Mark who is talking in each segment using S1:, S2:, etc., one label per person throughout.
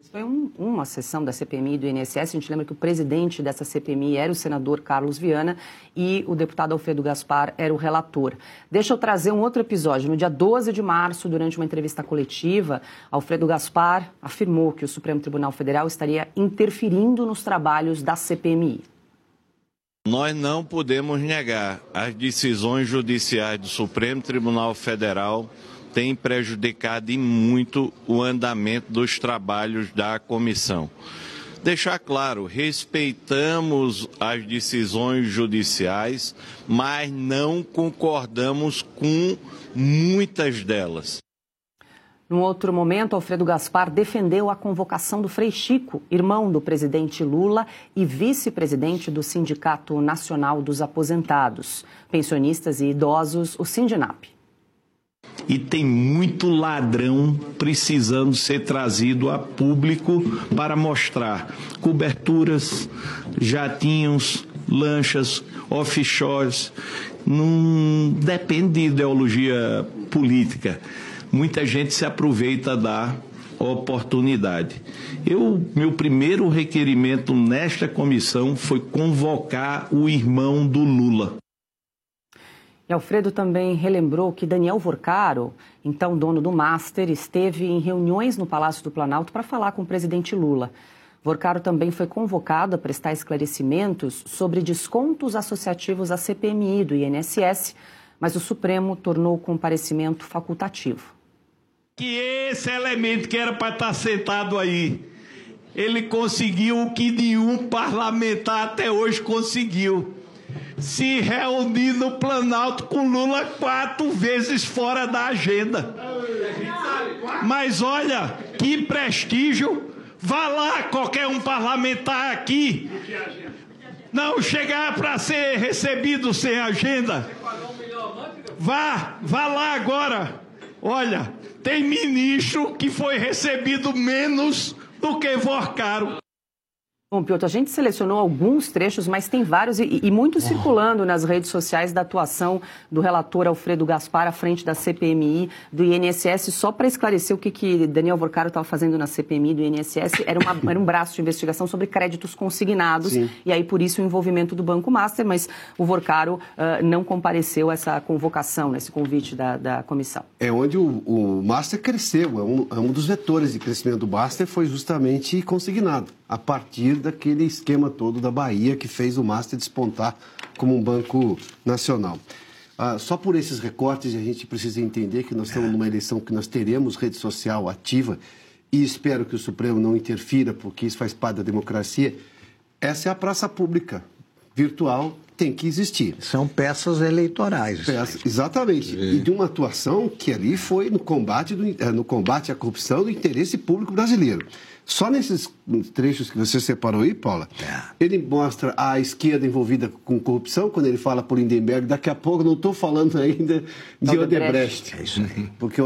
S1: Foi uma sessão da CPMI do INSS. A gente lembra que o presidente dessa CPMI era o senador Carlos Viana e o deputado Alfredo Gaspar era o relator. Deixa eu trazer um outro episódio. No dia 12 de março, durante uma entrevista coletiva, Alfredo Gaspar afirmou que o Supremo Tribunal Federal estaria interferindo nos trabalhos da CPMI.
S2: Nós não podemos negar as decisões judiciais do Supremo Tribunal Federal têm prejudicado e muito o andamento dos trabalhos da comissão. Deixar claro, respeitamos as decisões judiciais, mas não concordamos com muitas delas.
S1: Num outro momento, Alfredo Gaspar defendeu a convocação do Frei Chico, irmão do presidente Lula e vice-presidente do Sindicato Nacional dos Aposentados, Pensionistas e Idosos, o Sindinap.
S3: E tem muito ladrão precisando ser trazido a público para mostrar coberturas, jatinhos, lanchas, offshores. Não depende de ideologia política. Muita gente se aproveita da oportunidade. Meu primeiro requerimento nesta comissão foi convocar o irmão do Lula.
S1: E Alfredo também relembrou que Daniel Vorcaro, então dono do Master, esteve em reuniões no Palácio do Planalto para falar com o presidente Lula. Vorcaro também foi convocado a prestar esclarecimentos sobre descontos associativos à CPMI do INSS, mas o Supremo tornou o comparecimento facultativo.
S3: Que esse elemento que era para estar sentado aí, ele conseguiu o que nenhum parlamentar até hoje conseguiu. Se reunir no Planalto com Lula 4 vezes fora da agenda. Mas olha, que prestígio. Vá lá, qualquer um parlamentar aqui. Não chegar para ser recebido sem agenda. Vá lá agora. Olha, tem ministro que foi recebido menos do que Vorcaro.
S1: Bom, Piotr, a gente selecionou alguns trechos, mas tem vários e muitos circulando nas redes sociais da atuação do relator Alfredo Gaspar à frente da CPMI do INSS. Só para esclarecer o que Daniel Vorcaro estava fazendo na CPMI do INSS, era um braço de investigação sobre créditos consignados. Sim. E aí por isso o envolvimento do Banco Master, mas o Vorcaro não compareceu a essa convocação, esse convite da comissão.
S4: É onde o Master cresceu, um dos vetores de crescimento do Master foi justamente consignado, a partir daquele esquema todo da Bahia que fez o Master despontar como um banco nacional. Só por esses recortes a gente precisa entender que nós estamos numa eleição que nós teremos rede social ativa e espero que o Supremo não interfira, porque isso faz parte da democracia. Essa é a praça pública virtual, tem que existir.
S5: São peças eleitorais.
S4: Exatamente. E de uma atuação que ali foi no combate à corrupção do interesse público brasileiro. Só nesses trechos que você separou aí, Paula, ele mostra a esquerda envolvida com corrupção, quando ele fala por Lindenberg. Daqui a pouco, não estou falando ainda de Odebrecht.
S5: É isso aí.
S4: Porque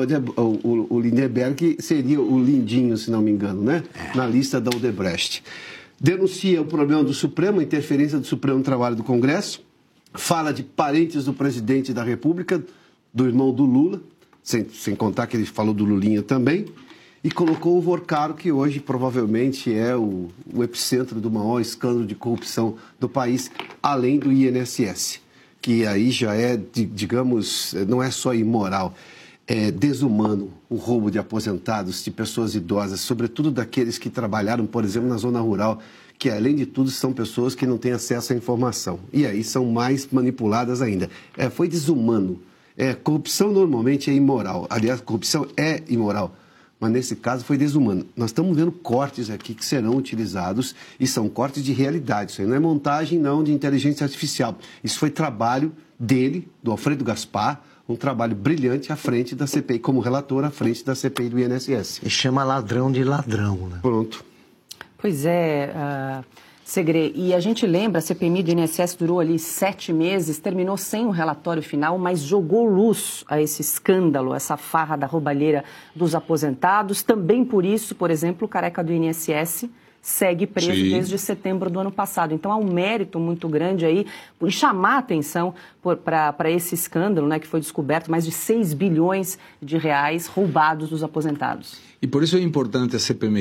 S4: o Lindenberg seria o lindinho, se não me engano, né? Na lista da Odebrecht. Denuncia o problema do Supremo, a interferência do Supremo no trabalho do Congresso. Fala de parentes do presidente da República, do irmão do Lula, sem contar que ele falou do Lulinha também. E colocou o Vorcaro, que hoje provavelmente é o epicentro do maior escândalo de corrupção do país, além do INSS, que aí já é, digamos, não é só imoral, é desumano o roubo de aposentados, de pessoas idosas, sobretudo daqueles que trabalharam, por exemplo, na zona rural, que além de tudo são pessoas que não têm acesso à informação. E aí são mais manipuladas ainda. Foi desumano. Corrupção normalmente é imoral. Aliás, corrupção é imoral. Mas nesse caso foi desumano. Nós estamos vendo cortes aqui que serão utilizados e são cortes de realidade. Isso aí não é montagem, não, de inteligência artificial. Isso foi trabalho dele, do Alfredo Gaspar, um trabalho brilhante à frente da CPI, como relator à frente da CPI do INSS.
S5: E chama ladrão de ladrão, né?
S4: Pronto.
S1: Pois é, Segre, e a gente lembra, a CPMI do INSS durou ali 7 meses, terminou sem um relatório final, mas jogou luz a esse escândalo, essa farra da roubalheira dos aposentados. Também por isso, por exemplo, o careca do INSS segue preso desde setembro do ano passado. Então há um mérito muito grande aí em chamar a atenção para esse escândalo, né, que foi descoberto, mais de 6 bilhões de reais roubados dos aposentados.
S6: E por isso é importante a CPMI